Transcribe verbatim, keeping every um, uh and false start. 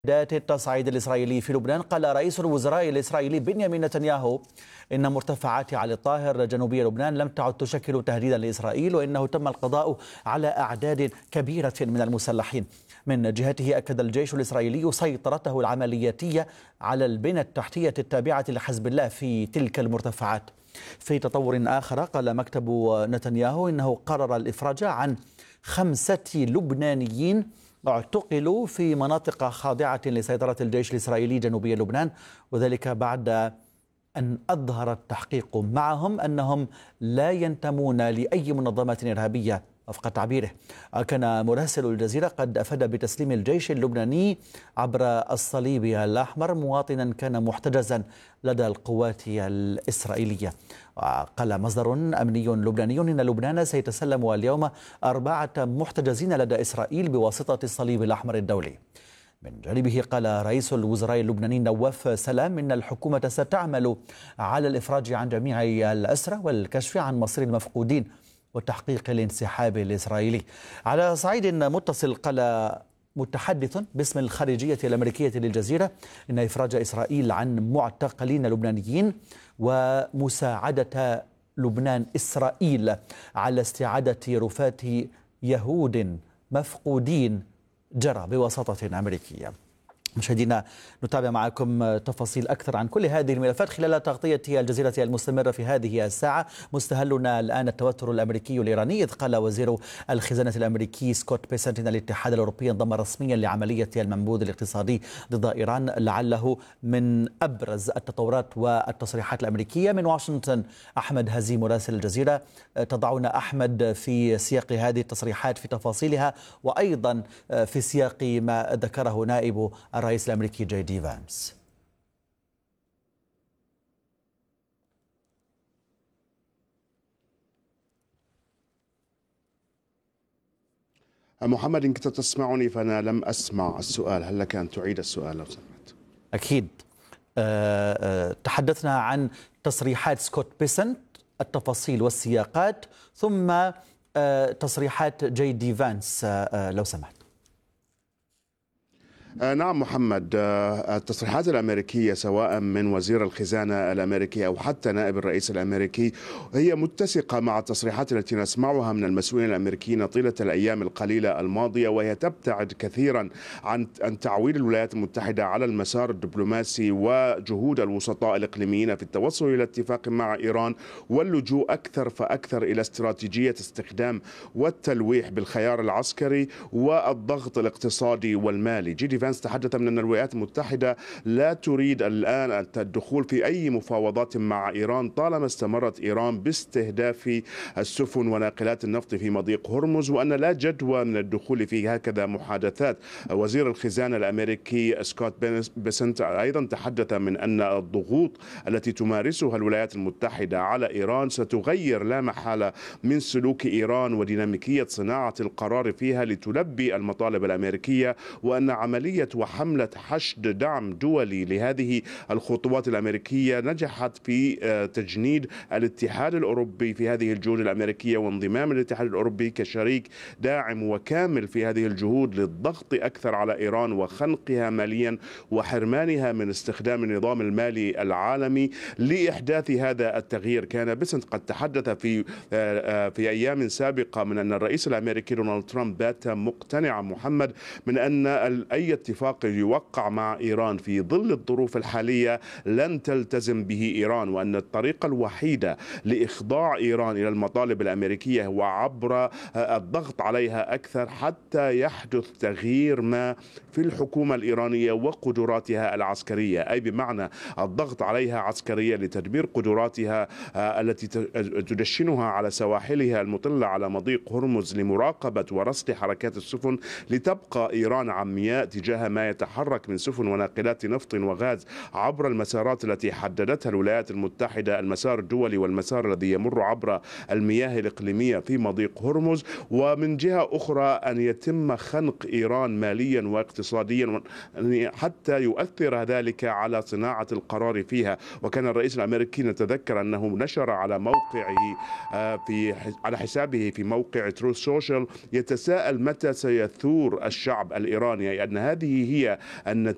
ذات التصعيد الإسرائيلي في لبنان. قال رئيس الوزراء الإسرائيلي بنيامين نتنياهو إن مرتفعات علي الطاهر جنوبي لبنان لم تعد تشكل تهديدا لإسرائيل، وإنه تم القضاء على أعداد كبيرة من المسلحين. من جهته أكد الجيش الإسرائيلي سيطرته العملياتية على البنى التحتية التابعة لحزب الله في تلك المرتفعات. في تطور آخر، قال مكتب نتنياهو إنه قرر الإفراج عن خمسة لبنانيين اعتقلوا في مناطق خاضعة لسيطرة الجيش الإسرائيلي جنوبي لبنان، وذلك بعد أن أظهر التحقيق معهم أنهم لا ينتمون لأي منظمة إرهابية وفق تعبيره. كان مراسل الجزيرة قد أفاد بتسليم الجيش اللبناني عبر الصليب الأحمر مواطنا كان محتجزا لدى القوات الإسرائيلية. قال مصدر أمني لبناني إن لبنان سيتسلم اليوم أربعة محتجزين لدى إسرائيل بواسطة الصليب الأحمر الدولي. من جانبه قال رئيس الوزراء اللبناني نواف سلام إن الحكومة ستعمل على الإفراج عن جميع الأسرى والكشف عن مصير المفقودين وتحقيق الانسحاب الإسرائيلي. على صعيد متصل، قال متحدث باسم الخارجية الأمريكية للجزيرة إن إفراج إسرائيل عن معتقلين لبنانيين ومساعدة لبنان إسرائيل على استعادة رفات يهود مفقودين جرى بواسطة أمريكية. مشاهدينا، نتابع معكم تفاصيل أكثر عن كل هذه الملفات خلال تغطية الجزيرة المستمرة في هذه الساعة. مستهلنا الآن التوتر الأمريكي الإيراني، إذ قال وزير الخزانة الأمريكي سكوت بيسنت إن الاتحاد الأوروبي انضم رسميا لعملية المنبوذ الاقتصادي ضد إيران، لعله من أبرز التطورات والتصريحات الأمريكية. من واشنطن أحمد هزي مراسل الجزيرة. تضعنا أحمد في سياق هذه التصريحات في تفاصيلها، وأيضا في سياق ما ذكره نائب الرئيس الأمريكي جي دي فانس. محمد، إن كنت تسمعني فأنا لم أسمع السؤال، هل لك أن تعيد السؤال لو سمحت؟ أكيد. أه أه تحدثنا عن تصريحات سكوت بيسنت، التفاصيل والسياقات، ثم أه تصريحات جي دي فانس أه لو سمحت. نعم محمد، التصريحات الأمريكية سواء من وزير الخزانة الأمريكي أو حتى نائب الرئيس الأمريكي هي متسقة مع التصريحات التي نسمعها من المسؤولين الأمريكيين طيلة الأيام القليلة الماضية، وهي تبتعد كثيرا عن عن تعويل الولايات المتحدة على المسار الدبلوماسي وجهود الوسطاء الإقليميين في التوصل إلى اتفاق مع إيران، واللجوء أكثر فأكثر إلى استراتيجية استخدام والتلويح بالخيار العسكري والضغط الاقتصادي والمالي. جي فانس تحدث من أن الولايات المتحدة لا تريد الآن الدخول في أي مفاوضات مع إيران طالما استمرت إيران باستهداف السفن وناقلات النفط في مضيق هرمز، وأن لا جدوى من الدخول في هكذا محادثات. وزير الخزانة الأمريكي سكوت بيسنت أيضا تحدث من أن الضغوط التي تمارسها الولايات المتحدة على إيران ستغير لا محالة من سلوك إيران وديناميكية صناعة القرار فيها لتلبي المطالب الأمريكية، وأن عملية وحملة حشد دعم دولي لهذه الخطوات الأمريكية نجحت في تجنيد الاتحاد الأوروبي في هذه الجهود الأمريكية، وانضمام الاتحاد الأوروبي كشريك داعم وكامل في هذه الجهود للضغط أكثر على إيران وخنقها ماليا وحرمانها من استخدام النظام المالي العالمي لإحداث هذا التغيير. كان بيسنت قد تحدث في في أيام سابقة من أن الرئيس الأمريكي دونالد ترامب بات مقتنعا محمد من أن أي اتفاق يوقع مع إيران في ظل الظروف الحالية لن تلتزم به إيران، وأن الطريقة الوحيدة لإخضاع إيران إلى المطالب الأمريكية هو عبر الضغط عليها أكثر حتى يحدث تغيير ما في الحكومة الإيرانية وقدراتها العسكرية، أي بمعنى الضغط عليها عسكريا لتدمير قدراتها التي تدشنها على سواحلها المطلة على مضيق هرمز لمراقبة ورصد حركات السفن، لتبقى إيران عمياء تجاه ما يتحرك من سفن وناقلات نفط وغاز عبر المسارات التي حددتها الولايات المتحدة، المسار الدولي والمسار الذي يمر عبر المياه الإقليمية في مضيق هرمز. ومن جهة أخرى أن يتم خنق إيران ماليا واقتصاديا حتى يؤثر ذلك على صناعة القرار فيها. وكان الرئيس الأمريكي نتذكر أنه نشر على موقعه في على حسابه في موقع تروث سوشيال يتساءل متى سيثور الشعب الإيراني، أن هذه هي النتيجة